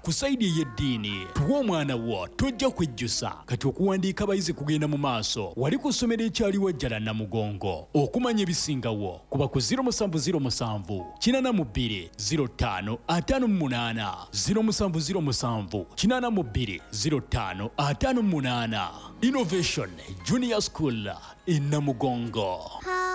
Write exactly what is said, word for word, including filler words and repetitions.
ku saidi ey'eddiini tuwa omwana wo tojja kwejjusa kati okuwandiika abayizi kugenda mu maaso wali ku ssomero ekyaliwo Jjala Namugongo okumanya ebisingawo kuba ku zero seven zero seven kinana mu bbiri zero ttaano ataano mu munaana zero seven zero seven kinana mu bbiri zero ttaano ataano mu munaana Innovation Junior School in Namugongo.